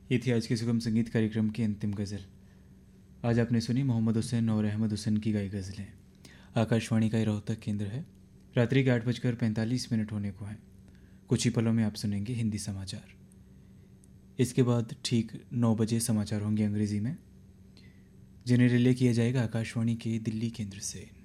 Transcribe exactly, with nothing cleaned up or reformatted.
ये थी आज के सुगम संगीत कार्यक्रम की अंतिम गज़ल। आज आपने सुनी मोहम्मद हुसैन और अहमद हुसैन की गाई गज़लें। आकाशवाणी का ये रोहतक केंद्र है। रात्रि के आठ बजकर पैंतालीस मिनट होने को हैं। कुछ ही पलों में आप सुनेंगे हिंदी समाचार। इसके बाद ठीक नौ बजे समाचार होंगे अंग्रेज़ी में, जिन्हें रिले किया जाएगा आकाशवाणी के दिल्ली केंद्र से।